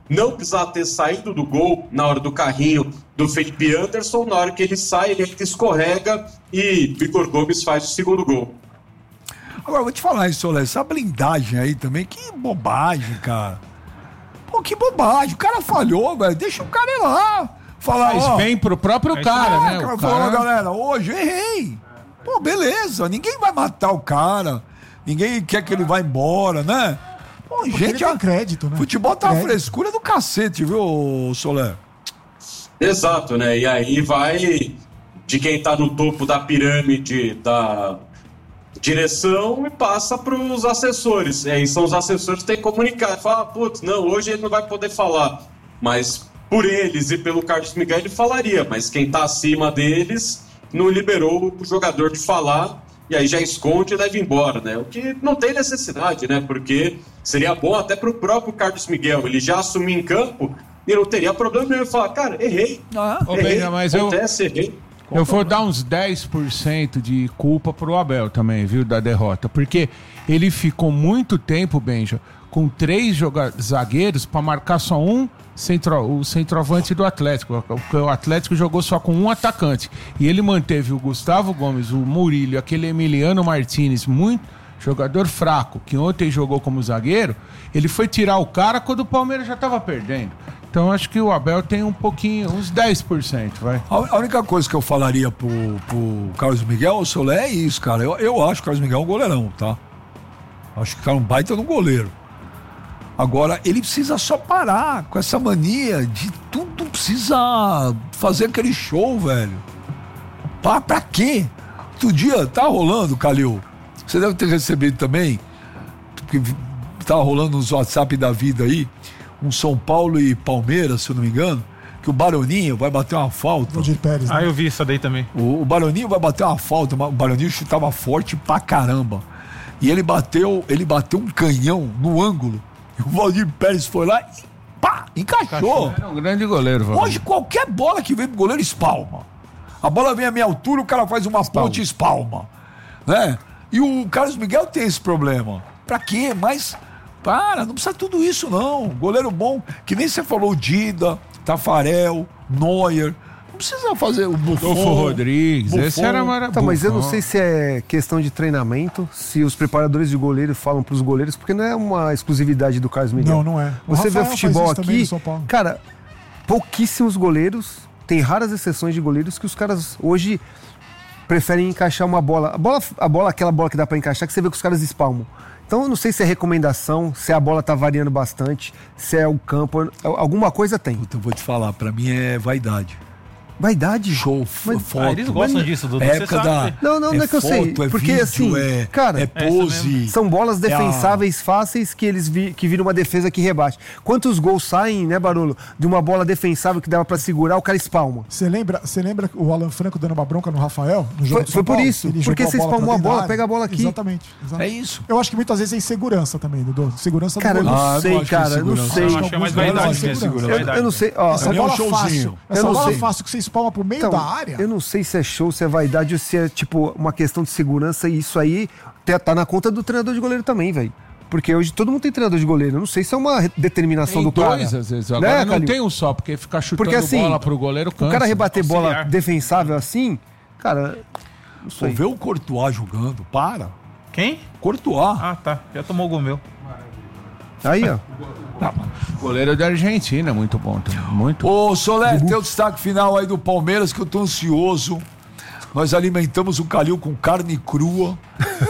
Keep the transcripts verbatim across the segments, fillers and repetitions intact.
não precisar ter saído do gol na hora do carrinho do Felipe Anderson. Na hora que ele sai, ele ainda escorrega e Igor Gomes faz o segundo gol. Agora, vou te falar isso, Solé, essa blindagem aí também, que bobagem, cara. Pô, que bobagem, o cara falhou, velho, deixa o cara ir lá. Falar, Faz ó, bem pro próprio é, cara, né? Cara, O falar, cara... galera, hoje errei. Pô, beleza, ninguém vai matar o cara, ninguém quer que ele vá embora, né? Pô, Porque gente, ele tem crédito, né? Futebol tá uma Crédito. frescura do cacete, viu, Solé? Exato, né? E aí vai de quem tá no topo da pirâmide da direção e passa para os assessores. E aí são os assessores que têm que comunicar. Fala, putz, não, hoje ele não vai poder falar. Mas por eles e pelo Carlos Miguel ele falaria. Mas quem tá acima deles não liberou o jogador de falar. E aí já esconde e leva embora, né? O que não tem necessidade, né? Porque seria bom até pro próprio Carlos Miguel. Ele já assumir em campo e não teria problema nenhum. Ele falar, cara, errei. Ah, Ô, errei, Benja, mas acontece, eu... errei. Eu vou dar uns dez por cento de culpa pro Abel também, viu, da derrota. Porque ele ficou muito tempo, Benja, com três joga- zagueiros para marcar só um centro, o centroavante do Atlético. Porque o Atlético jogou só com um atacante. E ele manteve o Gustavo Gomes, o Murillo, aquele Emiliano Martinez, muito jogador fraco, que ontem jogou como zagueiro. Ele foi tirar o cara quando o Palmeiras já estava perdendo. Então acho que o Abel tem um pouquinho, uns dez por cento, vai. A, a única coisa que eu falaria pro, pro Carlos Miguel, o Solé, é isso, cara. Eu, eu acho que o Carlos Miguel é um goleirão, tá? Acho que o cara é um baita no goleiro. Agora, ele precisa só parar com essa mania de tudo precisa fazer aquele show, velho. Pra, pra quê? Outro dia, tá rolando, Calil, você deve ter recebido também, porque tá rolando nos WhatsApp da vida aí, um São Paulo e Palmeiras, se eu não me engano, que o Baroninho vai bater uma falta. Valdir Pérez, né? Ah, eu vi isso daí também. O, o Baroninho vai bater uma falta, o Baroninho chutava forte pra caramba. E ele bateu, ele bateu um canhão no ângulo. E o Valdir Pérez foi lá e pá, encaixou. Era um grande goleiro, Valdir. Hoje qualquer bola que vem pro goleiro espalma. A bola vem à minha altura, o cara faz uma ponte e espalma. Né? E o Carlos Miguel tem esse problema. Pra quê? Mas, para, não precisa tudo isso não. Goleiro bom, que nem você falou, Dida, Tafarel, Neuer. Não precisa fazer o Buffon. Adolfo Rodrigues, Buffon. esse era maravilhoso. Tá, mas eu não sei se é questão de treinamento, se os preparadores de goleiro falam pros goleiros, porque não é uma exclusividade do Carlos Miguel. Não, não é. O Você vê o Rafael faz futebol isso também aqui, no São Paulo. cara, pouquíssimos goleiros, tem raras exceções de goleiros que os caras hoje preferem encaixar uma bola. A bola, a bola aquela bola que dá pra encaixar, que você vê que os caras espalmam. Então eu não sei se é recomendação, se a bola tá variando bastante, se é o campo, alguma coisa tem. Puta, eu vou te falar, pra mim é vaidade. Vaidade? Show, Mas- foto. Ah, eles gostam disso, Dudu. Você Época sabe. da... Não, não, não é que eu foto, sei. É Porque vídeo, assim, é, cara, é é isso pose. mesmo. são bolas É a- defensáveis fáceis que eles vi, que viram uma defesa que rebate. Quantos gols saem, né, Barolo, de uma bola defensável que dava pra segurar, o cara espalma. Você lembra, você lembra o Alan Franco dando uma bronca no Rafael? No jogo Foi- do São foi por Paulo? isso, Ele porque jogou você bola espalmou pra a dentro da bola, área. pega a bola aqui. Exatamente, exatamente. É isso. Eu acho que muitas vezes é insegurança também, Dudu. Segurança do Cara, eu goleiro. não Ah, eu sei, não acho que é cara, eu não segurança. sei. Eu acho que é mais vaidade Alguns mesmo. goleiros Eu, eu não sei, ó, Essa Pra mim é um bola showzinho. fácil. Essa Eu não bola sei. fácil que você espalma pro meio então, da área. eu não sei se é show, se é vaidade ou se é, tipo, uma questão de segurança e isso aí tá- tá na conta do treinador de goleiro também, velho. Porque hoje todo mundo tem treinador de goleiro. Eu não sei se é uma determinação Tem do cara. dois, às vezes. Agora Né, não Calil? tem um só, porque ficar chutando Porque assim, bola pro goleiro cansa. o cara rebater bola Auxiliar. defensável assim, cara, não Pô, sei. vê o Courtois jogando, para. Quem? Courtois. Ah, tá. Já tomou o gol meu. Aí, ó. Goleiro da Argentina, muito bom também. Muito. Ô, Solé, teu destaque final aí do Palmeiras, que eu tô ansioso. Nós alimentamos o Calil com carne crua.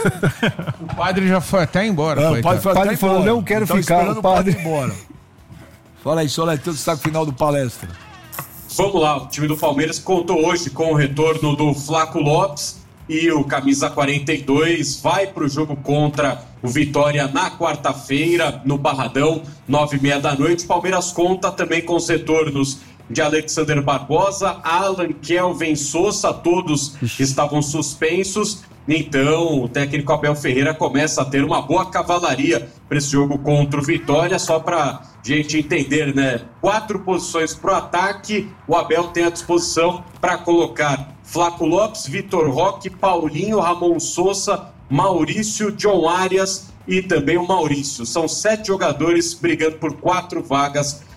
O padre já foi até embora. É, o coitado. padre foi padre até falou, embora. não quero Tava ficar, esperando o o padre padre. ir embora. Fala aí, Solé, teu destaque final do palestra. Vamos lá, o time do Palmeiras contou hoje com o retorno do Flaco Lopes e o camisa quarenta e dois vai para o jogo contra o Vitória na quarta-feira, no Barradão, nove e meia da noite. O Palmeiras conta também com os retornos de Alexander Barbosa, Alan, Kelvin, Sousa, todos estavam suspensos. Então, o técnico Abel Ferreira começa a ter uma boa cavalaria para esse jogo contra o Vitória, só para gente entender, né? Quatro posições para o ataque, o Abel tem à disposição para colocar Flaco Lopes, Vitor Roque, Paulinho, Ramon Sousa, Maurício, John Arias e também o Maurício. São sete jogadores brigando por quatro vagas